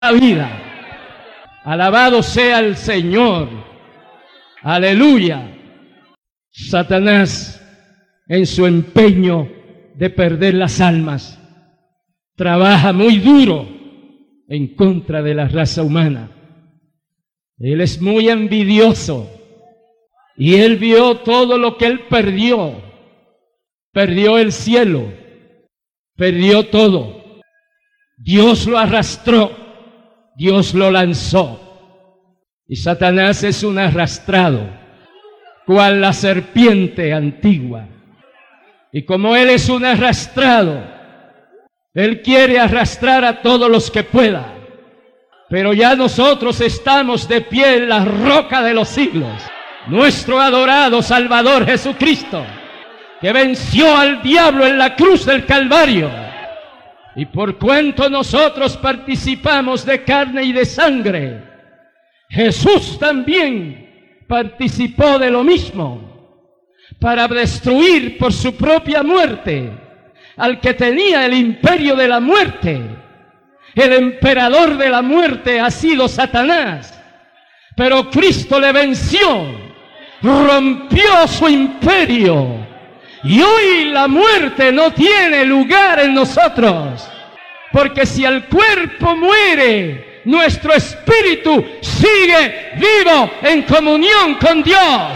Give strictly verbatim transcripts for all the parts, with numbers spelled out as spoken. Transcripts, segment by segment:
la vida. Alabado sea el Señor. Aleluya. Satanás, en su empeño de perder las almas, trabaja muy duro en contra de la raza humana. Él es muy envidioso y él vio todo lo que él perdió. Perdió el cielo, perdió todo. Dios lo arrastró, Dios lo lanzó. Y Satanás es un arrastrado, cual la serpiente antigua. Y como él es un arrastrado, él quiere arrastrar a todos los que pueda. Pero ya nosotros estamos de pie en la roca de los siglos. Nuestro adorado Salvador Jesucristo, que venció al diablo en la cruz del Calvario. Y por cuanto nosotros participamos de carne y de sangre, Jesús también participó de lo mismo, para destruir por su propia muerte al que tenía el imperio de la muerte. El emperador de la muerte ha sido Satanás, pero Cristo le venció, rompió su imperio, y hoy la muerte no tiene lugar en nosotros, porque si el cuerpo muere, nuestro espíritu sigue vivo en comunión con Dios.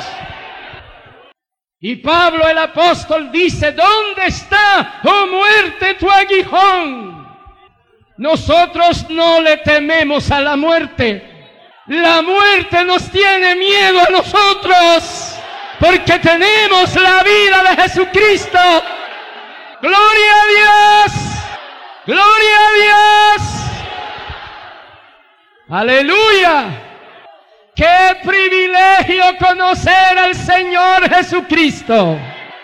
Y Pablo el apóstol dice: ¿dónde está, oh muerte, tu aguijón? Nosotros no le tememos a la muerte. La muerte nos tiene miedo a nosotros, porque tenemos la vida de Jesucristo. ¡Gloria a Dios! ¡Gloria a Dios! ¡Aleluya! ¡Qué privilegio conocer al Señor Jesucristo!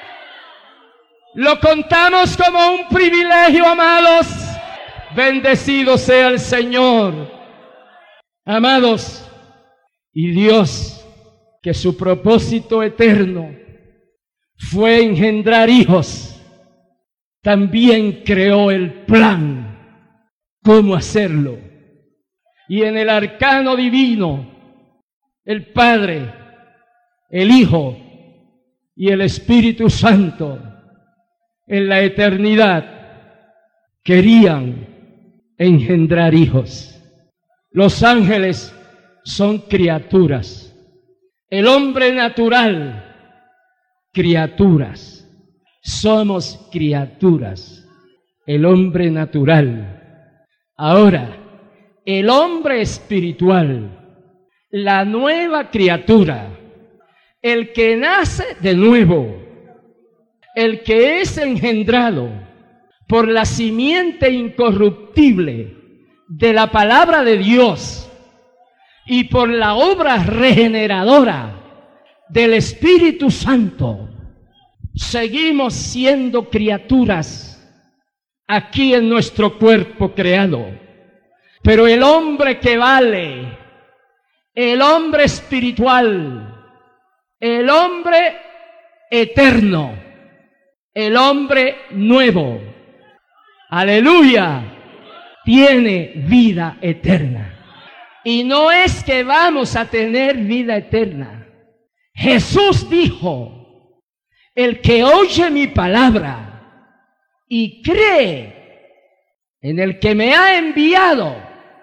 Lo contamos como un privilegio, amados. Bendecido sea el Señor. Amados, y Dios, que su propósito eterno fue engendrar hijos, también creó el plan, cómo hacerlo. Y en el arcano divino, el Padre, el Hijo y el Espíritu Santo, en la eternidad, querían engendrar hijos. Los ángeles son criaturas. El hombre natural, criaturas. Somos criaturas. El hombre natural. Ahora, el hombre espiritual, la nueva criatura, el que nace de nuevo, el que es engendrado por la simiente incorruptible de la palabra de Dios y por la obra regeneradora del Espíritu Santo, seguimos siendo criaturas aquí en nuestro cuerpo creado. Pero el hombre que vale, el hombre espiritual, el hombre eterno, el hombre nuevo, aleluya, tiene vida eterna. Y no es que vamos a tener vida eterna. Jesús dijo: el que oye mi palabra y cree en el que me ha enviado,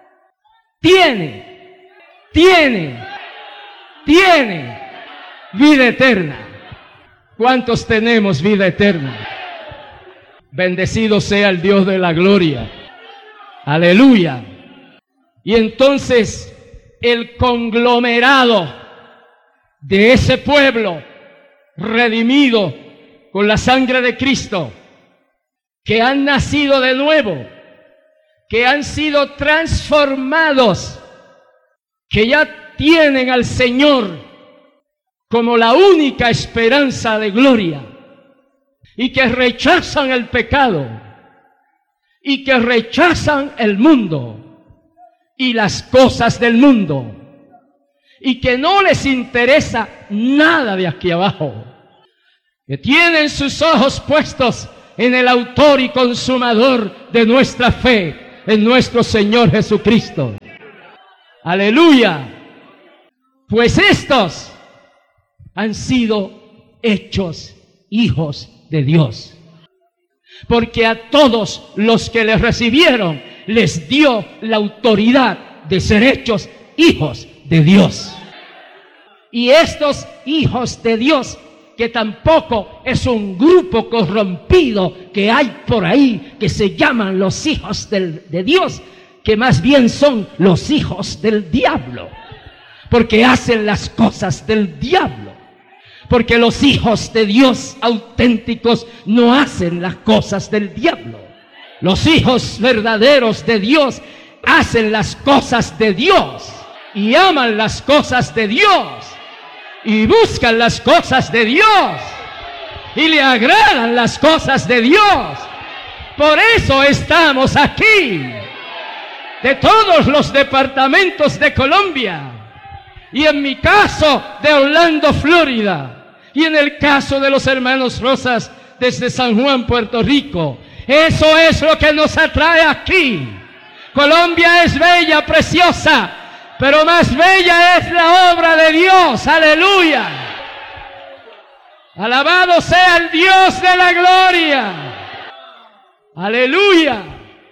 tiene, tiene, tiene vida eterna. ¿Cuántos tenemos vida eterna? Bendecido sea el Dios de la gloria. Aleluya. Y entonces el conglomerado de ese pueblo redimido con la sangre de Cristo, que han nacido de nuevo, que han sido transformados, que ya tienen al Señor como la única esperanza de gloria, y que rechazan el pecado, y que rechazan el mundo y las cosas del mundo, y que no les interesa nada de aquí abajo, que tienen sus ojos puestos en el autor y consumador de nuestra fe, en nuestro Señor Jesucristo. Aleluya. Pues estos han sido hechos hijos de Dios, porque a todos los que les recibieron les dio la autoridad de ser hechos hijos de Dios. Y estos hijos de Dios, que tampoco es un grupo corrompido que hay por ahí, que se llaman los hijos del, de Dios, que más bien son los hijos del diablo, porque hacen las cosas del diablo. Porque los hijos de Dios auténticos no hacen las cosas del diablo. Los hijos verdaderos de Dios hacen las cosas de Dios y aman las cosas de Dios y buscan las cosas de Dios y le agradan las cosas de Dios. Por eso estamos aquí, de todos los departamentos de Colombia, y en mi caso de Orlando, Florida, y en el caso de los hermanos Rosas desde San Juan, Puerto Rico. Eso es lo que nos atrae aquí. Colombia es bella, preciosa, pero más bella es la obra de Dios. Aleluya. Alabado sea el Dios de la gloria. Aleluya.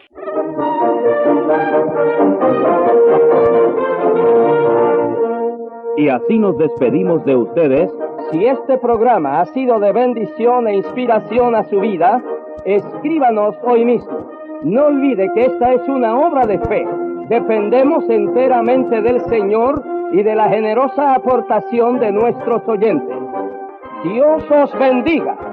Y así nos despedimos de ustedes. Si este programa ha sido de bendición e inspiración a su vida, escríbanos hoy mismo. No olvide que esta es una obra de fe. Dependemos enteramente del Señor y de la generosa aportación de nuestros oyentes. Dios os bendiga.